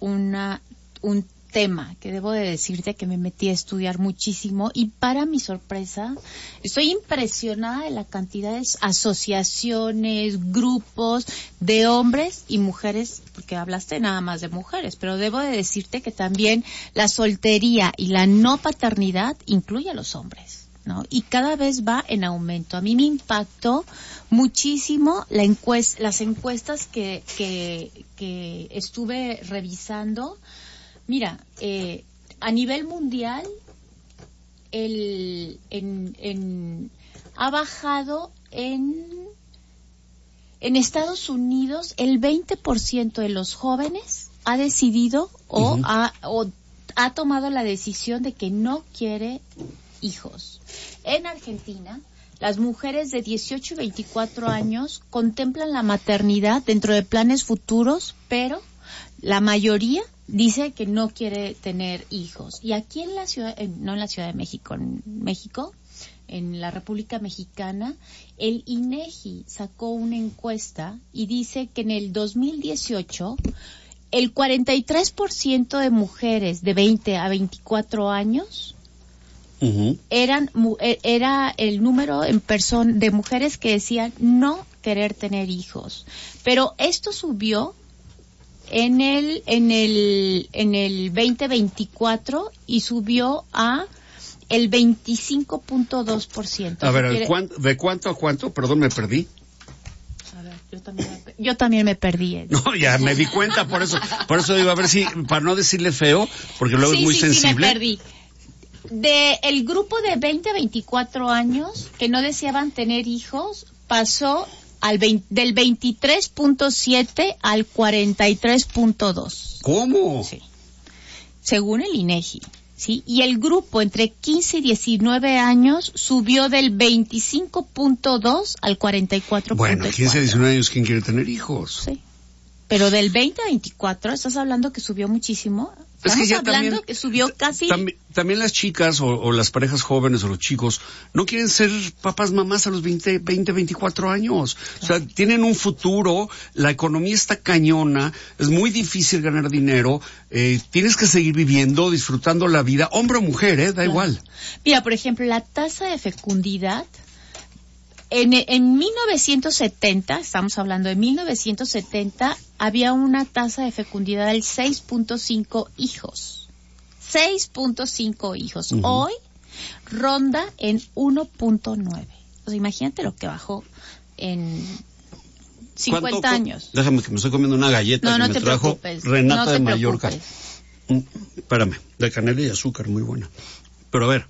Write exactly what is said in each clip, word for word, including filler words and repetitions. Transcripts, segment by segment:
una un tema que debo de decirte que me metí a estudiar muchísimo y para mi sorpresa estoy impresionada de la cantidad de asociaciones, grupos de hombres y mujeres, porque hablaste nada más de mujeres, pero debo de decirte que también la soltería y la no paternidad incluye a los hombres, ¿no? Y cada vez va en aumento. A mí me impactó muchísimo la encuesta, las encuestas que, que, que estuve revisando. Mira, eh, a nivel mundial, el, en, en, ha bajado en, en Estados Unidos el veinte por ciento de los jóvenes ha decidido o, uh-huh. ha, o ha tomado la decisión de que no quiere hijos. En Argentina, las mujeres de dieciocho y veinticuatro años contemplan la maternidad dentro de planes futuros, pero la mayoría dice que no quiere tener hijos. Y aquí en la ciudad, en, no en la Ciudad de México, en México, en la República Mexicana, el INEGI sacó una encuesta y dice que en el dos mil dieciocho el cuarenta y tres por ciento de mujeres de veinte a veinticuatro años uh-huh. eran era el número en person, de mujeres que decían no querer tener hijos. Pero esto subió en el en el en el veinte veinticuatro y subió a el veinticinco punto dos por ciento. A ver, quiere... ¿de cuánto a cuánto? Perdón, me perdí. A ver, yo también me, yo también me perdí. ¿Eh? No, ya me di cuenta, por eso por eso digo, a ver si, para no decirle feo, porque luego sí, es muy sí, sensible. Sí, me perdí. De el grupo de veinte a veinticuatro años que no deseaban tener hijos, pasó al veinte, del veintitrés punto siete al cuarenta y tres punto dos. ¿Cómo? Sí. Según el INEGI, ¿sí? Y el grupo entre quince y diecinueve años subió del veinticinco punto dos al cuarenta y cuatro punto cuatro. Bueno, quince a diecinueve años, ¿quién quiere tener hijos? Sí. Pero del veinte a veinticuatro, estás hablando que subió muchísimo. Es que ya hablando también, que subió casi... También, también las chicas o, o las parejas jóvenes o los chicos no quieren ser papás, mamás a los veinte, veinte, veinticuatro años. Claro. O sea, tienen un futuro, la economía está cañona, es muy difícil ganar dinero, eh, tienes que seguir viviendo, disfrutando la vida, hombre o mujer, eh, da claro. igual. Mira, por ejemplo, la tasa de fecundidad... En, en mil novecientos setenta, estamos hablando de mil novecientos setenta, había una tasa de fecundidad del seis punto cinco hijos. seis punto cinco hijos. Uh-huh. Hoy ronda en uno punto nueve. O sea, imagínate lo que bajó en cincuenta años. Déjame que me estoy comiendo una galleta no, que no me te trajo preocupes. Renata no te de Mallorca. Mm, espérame, de canela y azúcar, muy buena. Pero a ver,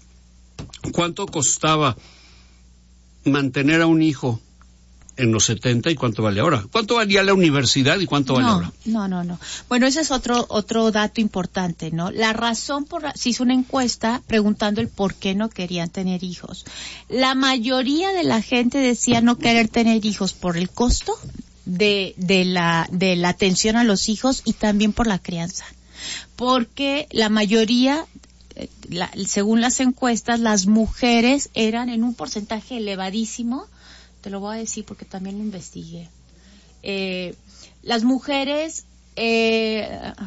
¿cuánto costaba mantener a un hijo en los setenta y cuánto vale ahora? ¿Cuánto valía la universidad y cuánto vale no, ahora? No, no, no. Bueno, ese es otro otro dato importante, ¿no? La razón por la, se hizo una encuesta preguntando el por qué no querían tener hijos. La mayoría de la gente decía no querer tener hijos por el costo de de la de la atención a los hijos y también por la crianza. Porque la mayoría La, según las encuestas, las mujeres eran en un porcentaje elevadísimo, te lo voy a decir porque también lo investigué. Eh, las mujeres, eh,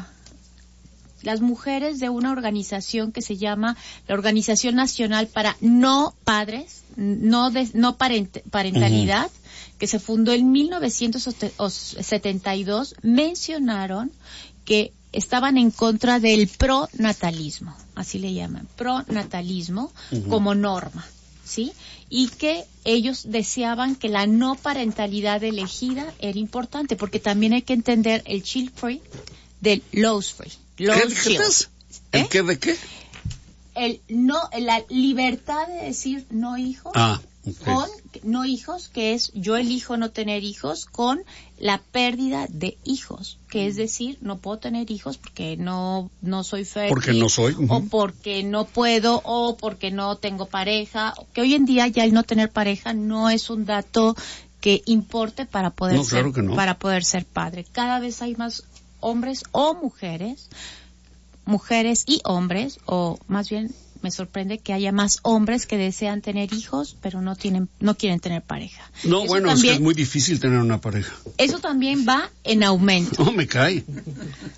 las mujeres de una organización que se llama la Organización Nacional para No Padres, No, de, no parent, Parentalidad, uh-huh. que se fundó en mil novecientos setenta y dos, mencionaron que estaban en contra del pronatalismo, así le llaman, pronatalismo uh-huh. como norma, ¿sí? Y que ellos deseaban que la no parentalidad elegida era importante, porque también hay que entender el child free del loss free. Loss ¿Qué es? ¿El ¿Eh? qué de qué? El no, la libertad de decir no hijo. Ah. Okay. Con no hijos, que es yo elijo no tener hijos, con la pérdida de hijos, que es decir, no puedo tener hijos porque no no soy fértil, porque no soy, uh-huh. o porque no puedo, o porque no tengo pareja, que hoy en día ya el no tener pareja no es un dato que importe para poder no, ser claro que no. para poder ser padre. Cada vez hay más hombres o mujeres, mujeres y hombres, o más bien me sorprende que haya más hombres que desean tener hijos, pero no tienen, no quieren tener pareja. No, eso bueno, también, es que es muy difícil tener una pareja. Eso también va en aumento. No, me cae.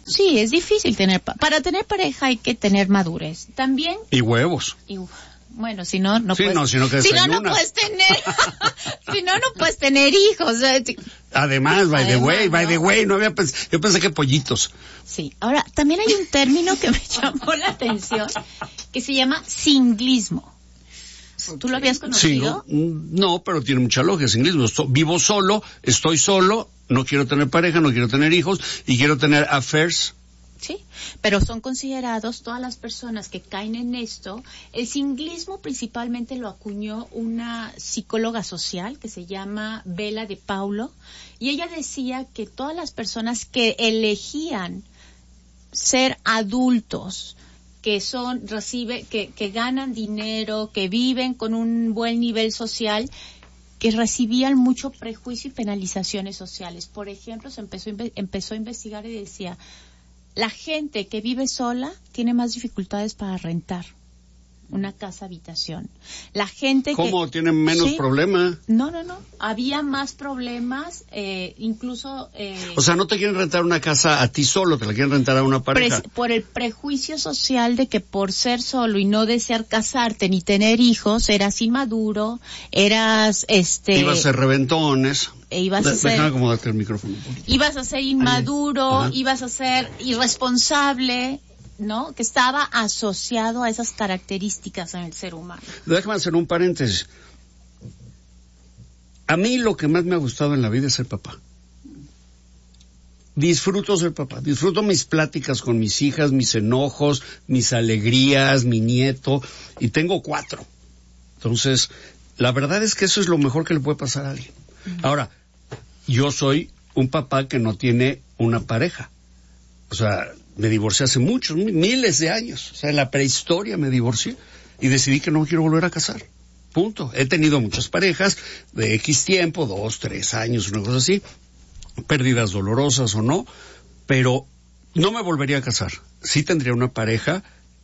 Sí, es difícil tener, pa- para tener pareja hay que tener madurez. También. Y huevos. Y, bueno, si no, no sí, puedes. No, si no, que si no, no puedes tener, si no, no puedes tener hijos. Además, by the way, by ¿no? the way, no había pens- yo pensé que pollitos. Sí. Ahora, también hay un término que me llamó la atención, que se llama singlismo. ¿Tú lo habías conocido? Sí, no, pero tiene mucha lógica, singlismo. So, vivo solo, estoy solo, no quiero tener pareja, no quiero tener hijos y quiero tener affairs. Sí, pero son considerados todas las personas que caen en esto. El singlismo principalmente lo acuñó una psicóloga social que se llama Bela de Paulo, y ella decía que todas las personas que elegían ser adultos, que son, recibe, que, que ganan dinero, que viven con un buen nivel social, que recibían mucho prejuicio y penalizaciones sociales. Por ejemplo, se empezó, empezó a investigar y decía, la gente que vive sola tiene más dificultades para rentar una casa habitación. La gente ¿Cómo? que... ¿Tienen menos ¿sí? problema? No, no, no. Había más problemas, eh, incluso... Eh, o sea, no te quieren rentar una casa a ti solo, te la quieren rentar a una pareja. Pre- por el prejuicio social de que por ser solo y no desear casarte ni tener hijos, eras inmaduro, eras, este... Ibas a ser reventones. E ibas De, a ser... Déjame acomodarte el micrófono. Ibas a ser inmaduro, Ajá. ibas a ser irresponsable, ¿no? Que estaba asociado a esas características en el ser humano. Déjame hacer un paréntesis. A mí lo que más me ha gustado en la vida es ser papá. Disfruto ser papá, disfruto mis pláticas con mis hijas, mis enojos, mis alegrías, mi nieto, y tengo cuatro. Entonces, la verdad es que eso es lo mejor que le puede pasar a alguien. Uh-huh. Ahora, yo soy un papá que no tiene una pareja. O sea, me divorcié hace muchos, miles de años. O sea, en la prehistoria me divorcié y decidí que no me quiero volver a casar. Punto. He tenido muchas parejas de X tiempo, dos, tres años, una cosa así. Pérdidas dolorosas o no, pero no me volvería a casar. Sí tendría una pareja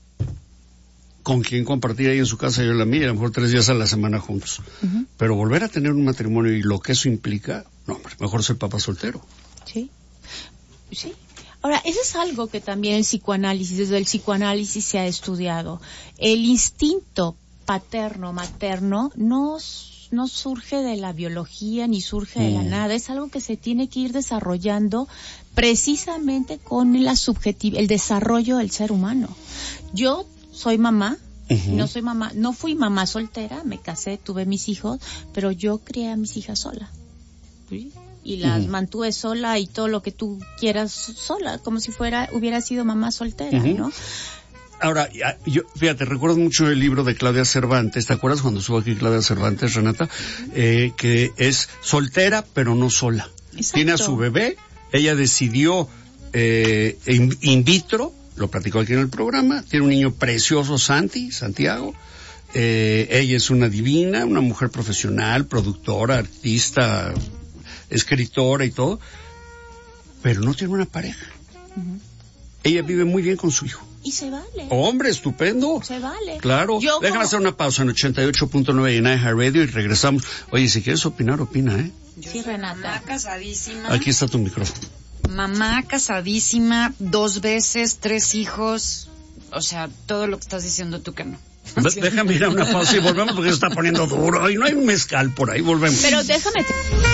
con quien compartir ahí en su casa, yo en la mía, a lo mejor tres días a la semana juntos. Uh-huh. Pero volver a tener un matrimonio y lo que eso implica, no, hombre, mejor ser papá soltero. Sí, sí. Ahora, eso es algo que también el psicoanálisis, desde el psicoanálisis se ha estudiado. El instinto paterno, materno, no, no surge de la biología ni surge mm. de la nada. Es algo que se tiene que ir desarrollando precisamente con la subjetiv- el desarrollo del ser humano. Yo soy mamá, uh-huh. no soy mamá, no fui mamá soltera, me casé, tuve mis hijos, pero yo crié a mis hijas sola. ¿Sí? Y las uh-huh. mantuve sola y todo lo que tú quieras sola, como si fuera, hubiera sido mamá soltera, uh-huh. ¿no? Ahora, yo, fíjate, recuerdo mucho el libro de Claudia Cervantes, ¿te acuerdas cuando estuvo aquí Claudia Cervantes, Renata? Eh, que es soltera, pero no sola. Exacto. Tiene a su bebé, ella decidió eh, in, in vitro, lo platicó aquí en el programa, tiene un niño precioso, Santi, Santiago, eh, ella es una divina, una mujer profesional, productora, artista, escritora y todo, pero no tiene una pareja. Uh-huh. Ella vive muy bien con su hijo. Y se vale. Hombre, estupendo. Se vale. Claro. Yo Déjame como... hacer una pausa en ochenta y ocho punto nueve en iHeartRadio y regresamos. Oye, si quieres opinar, opina, ¿eh? Sí, Renata. Mamá casadísima. Aquí está tu micrófono. Mamá casadísima, dos veces, tres hijos. O sea, todo lo que estás diciendo tú que no. D- déjame ir a una pausa y volvemos porque se está poniendo duro. Y no hay un mezcal por ahí, volvemos. Pero déjame...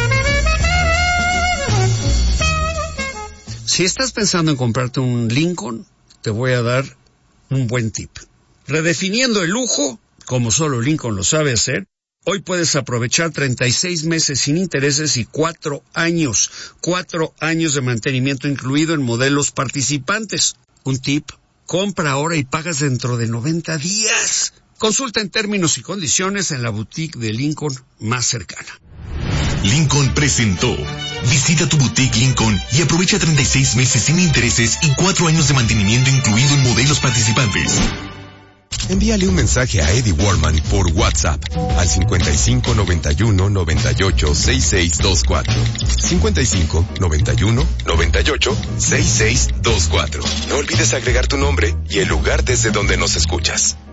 Si estás pensando en comprarte un Lincoln, te voy a dar un buen tip. Redefiniendo el lujo, como solo Lincoln lo sabe hacer, hoy puedes aprovechar treinta y seis meses sin intereses y cuatro años, cuatro años de mantenimiento incluido en modelos participantes. Un tip, compra ahora y pagas dentro de noventa días. Consulta en términos y condiciones en la boutique de Lincoln más cercana. Lincoln presentó. Visita tu boutique Lincoln y aprovecha treinta y seis meses sin intereses y cuatro años de mantenimiento incluido en modelos participantes. Envíale un mensaje a Eddie Warman por WhatsApp al cincuenta y cinco noventa y uno noventa y ocho sesenta y seis veinticuatro. cincuenta y cinco noventa y uno noventa y ocho sesenta y seis veinticuatro. No olvides agregar tu nombre y el lugar desde donde nos escuchas.